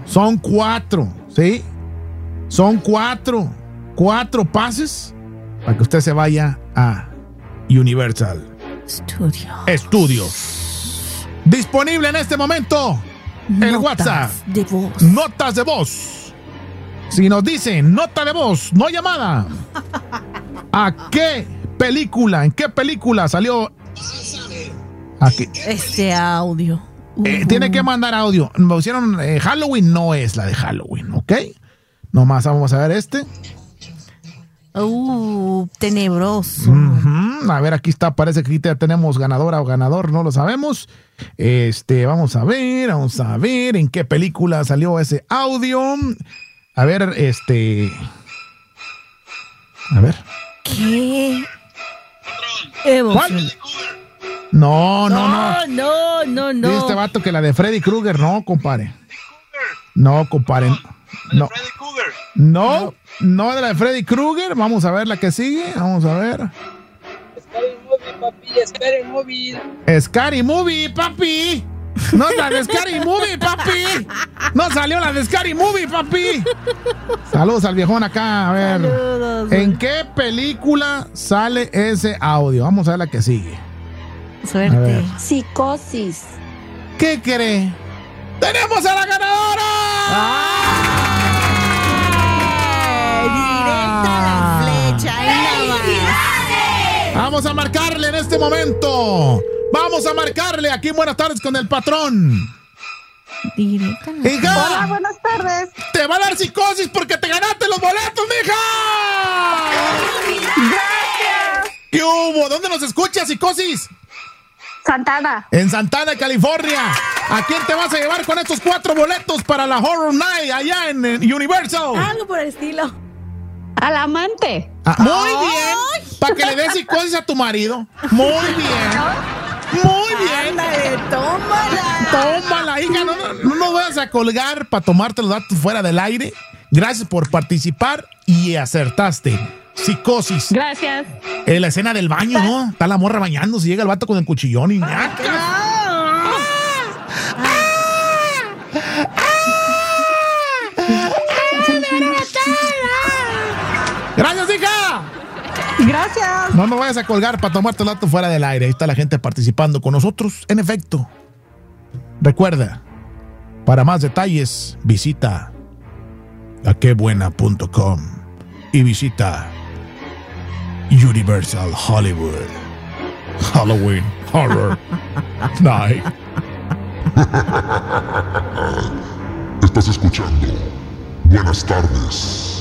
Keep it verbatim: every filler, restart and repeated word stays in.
Son cuatro, ¿sí? Son cuatro, cuatro pases para que usted se vaya a Universal Studios. Studios. Disponible en este momento el WhatsApp. De voz. Notas de voz. Si nos dicen nota de voz, no llamada. ¿A qué película? ¿En qué película salió? Aquí. Este audio. Uh. Eh, tiene que mandar audio. Me pusieron eh, Halloween, no es la de Halloween, ¿ok? Nomás vamos a ver este. Uh, tenebroso. Uh-huh. A ver, aquí está, parece que aquí ya tenemos ganadora o ganador, no lo sabemos. Este, vamos a ver, vamos a ver en qué película salió ese audio. A ver, este. A ver. ¿Qué? Emoción. No, no, no. No, no, no. Dice este vato que la de Freddy Krueger, no, compadre. No, compadre. No. No, no de la de Freddy Krueger. Vamos a ver la que sigue. Vamos a ver. Scary Movie, papi. Scary Movie. Scary Movie, papi. No es la de Scary Movie, papi. No salió la de Scary Movie, papi. Saludos al viejón acá. A ver. Saludos. ¿En qué película sale ese audio? Vamos a ver la que sigue. Suerte. Psicosis. ¿Qué cree? ¡Tenemos a la ganadora! Directa a la flecha. Ahí nada más. Vamos a marcarle en este momento. Vamos a marcarle aquí en Buenas Tardes con el patrón. Directa a la ¡Hija! Hola, buenas tardes. ¡Te va a dar psicosis porque te ganaste los boletos, mija! Gracias. ¿Qué hubo? ¿Dónde nos escuchas, psicosis? Santana. En Santana, California. ¿A quién te vas a llevar con estos cuatro boletos para la Horror Night allá en, en Universal? Algo por el estilo. Al amante. Ah, muy bien. Para que le des psicosis a tu marido. Muy bien. Muy bien. Ándale, tómala. Tómala, hija. No, no, no nos vayas a colgar para tomarte los datos fuera del aire. Gracias por participar y acertaste. Psicosis. Gracias. En la escena del baño, ¿no? Está la morra bañándose, llega el vato con el cuchillón y ñaca. ¡Gracias, hija! Gracias. No nos vayas a colgar para tomarte el dato fuera del aire. Ahí está la gente participando con nosotros. En efecto, recuerda, para más detalles, visita a que buena punto com y visita Universal Hollywood. Halloween Horror Night. Estás escuchando Buenas Tardes.